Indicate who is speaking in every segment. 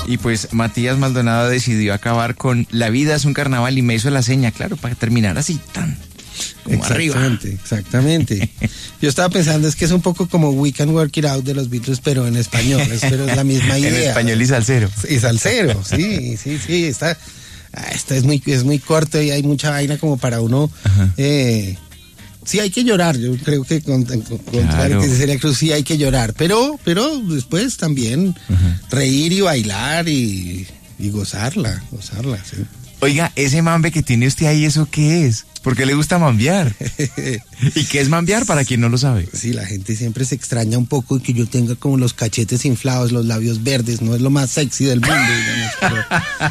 Speaker 1: Y pues Matías Maldonado decidió acabar con La vida es un carnaval y me hizo la seña, claro, para terminar así tan como arriba.
Speaker 2: Exactamente. Yo estaba pensando, es que es un poco como We Can Work It Out de los Beatles, pero en español, pero es la misma idea.
Speaker 1: En español y salsero.
Speaker 2: Y salsero, sí, está es muy corto y hay mucha vaina como para uno. Sí hay que llorar, yo creo que contrario que Celia Cruz, sí hay que llorar, pero después también reír y bailar y gozarla, ¿sí?
Speaker 1: Oiga, ese mambe que tiene usted ahí, ¿eso qué es? ¿Por qué le gusta mambear? ¿Y qué es mambear para quien no lo sabe?
Speaker 2: Sí, la gente siempre se extraña un poco que yo tenga como los cachetes inflados, los labios verdes, no es lo más sexy del mundo, digamos,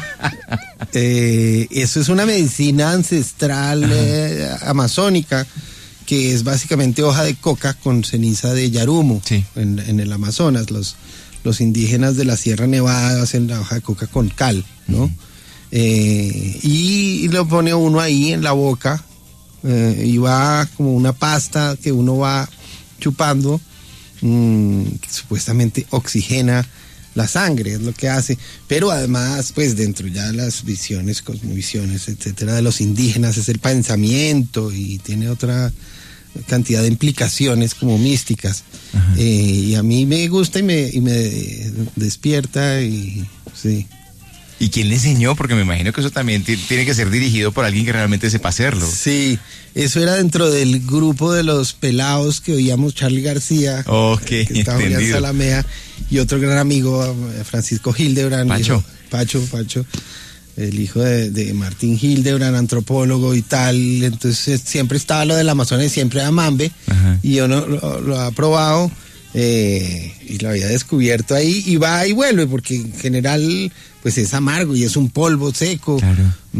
Speaker 2: pero eso es una medicina ancestral amazónica, que es básicamente hoja de coca con ceniza de yarumo.
Speaker 1: Sí.
Speaker 2: En el Amazonas. Los indígenas de la Sierra Nevada hacen la hoja de coca con cal, ¿no? Y lo pone uno ahí en la boca y va como una pasta que uno va chupando, que supuestamente oxigena la sangre, es lo que hace, pero además pues dentro ya de las visiones, cosmovisiones, etcétera, de los indígenas es el pensamiento y tiene otra cantidad de implicaciones como místicas, y a mí me gusta y me despierta y sí.
Speaker 1: ¿Y quién le enseñó? Porque me imagino que eso también tiene que ser dirigido por alguien que realmente sepa hacerlo.
Speaker 2: Sí, eso era dentro del grupo de los pelados que oíamos Charly García, que estaba en Salamea, y otro gran amigo, Francisco Hildebrand. Pacho, el hijo de Martín Hildebrand, antropólogo y tal. Entonces siempre estaba lo del Amazonas, siempre era mambe, y yo no lo ha probado. Y lo había descubierto ahí y va y vuelve, porque en general pues es amargo y es un polvo seco, claro.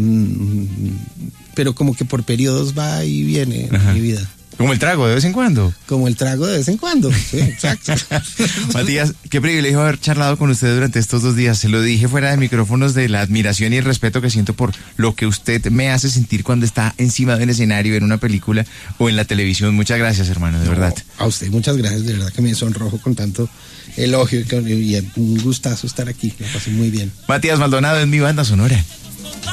Speaker 2: Pero como que por periodos va y viene en mi vida.
Speaker 1: Como el trago de vez en cuando.
Speaker 2: Como el trago de vez en cuando, sí, exacto.
Speaker 1: Matías, qué privilegio haber charlado con usted durante estos 2 días. Se lo dije fuera de micrófonos, de la admiración y el respeto que siento por lo que usted me hace sentir cuando está encima de un escenario, en una película o en la televisión. Muchas gracias, hermano, de verdad.
Speaker 2: A usted muchas gracias, de verdad que me sonrojo con tanto elogio y un gustazo estar aquí. Me pasé muy bien.
Speaker 1: Matías Maldonado es mi banda sonora.